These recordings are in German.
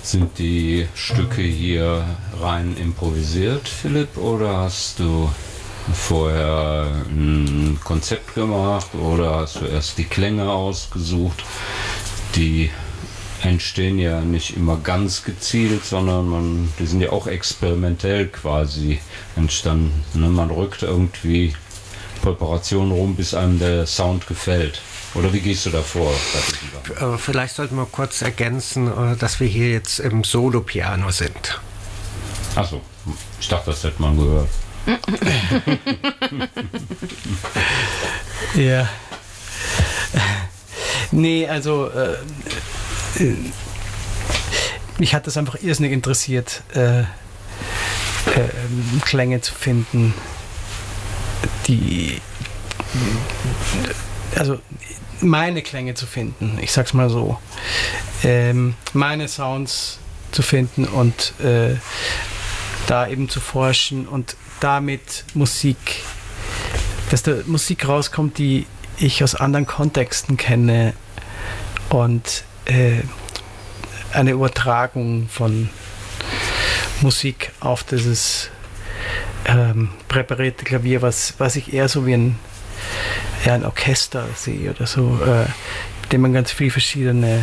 Sind die Stücke hier rein improvisiert, Philipp, oder hast du vorher ein Konzept gemacht oder hast du erst die Klänge ausgesucht? Die entstehen ja nicht immer ganz gezielt, sondern die sind ja auch experimentell quasi entstanden. Ne? Man rückt irgendwie Präparationen rum, bis einem der Sound gefällt. Oder wie gehst du da vor? Vielleicht sollten wir kurz ergänzen, dass wir hier jetzt im Solo-Piano sind. Achso, ich dachte, das hätte man gehört. Ja. Nee, also mich hat das einfach irrsinnig interessiert, Klänge zu finden, also meine Klänge zu finden, ich sag's mal so, meine Sounds zu finden und da eben zu forschen und damit dass da Musik rauskommt, die ich aus anderen Kontexten kenne und eine Übertragung von Musik auf dieses präparierte Klavier, was ich eher so wie ein Orchester sehe oder so, mit dem man ganz viele verschiedene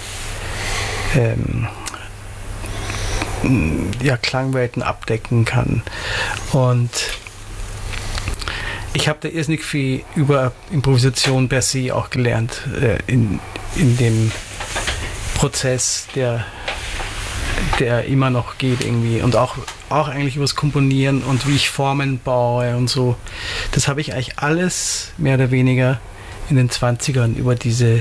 Klangwelten abdecken kann. Und ich habe da irrsinnig viel über Improvisation per se auch gelernt in dem Prozess, der immer noch geht irgendwie, und auch eigentlich übers Komponieren und wie ich Formen baue und so. Das habe ich eigentlich alles mehr oder weniger in den 20ern über diese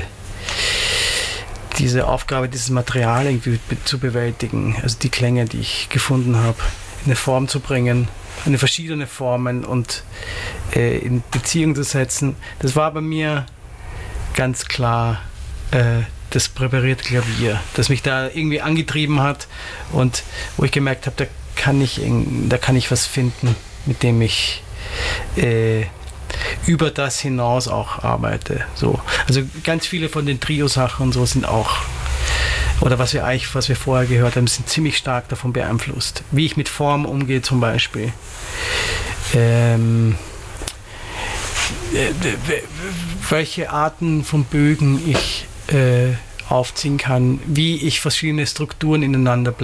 Aufgabe, dieses Material irgendwie zu bewältigen, also die Klänge, die ich gefunden habe, in eine Form zu bringen, in verschiedene Formen und in Beziehung zu setzen. Das war bei mir ganz klar das präparierte Klavier, das mich da irgendwie angetrieben hat und wo ich gemerkt habe, da kann ich was finden, mit dem ich über das hinaus auch arbeite. So. Also ganz viele von den Trio-Sachen und so sind auch, oder was wir vorher gehört haben, sind ziemlich stark davon beeinflusst. Wie ich mit Form umgehe zum Beispiel. Welche Arten von Bögen ich aufziehen kann, wie ich verschiedene Strukturen ineinander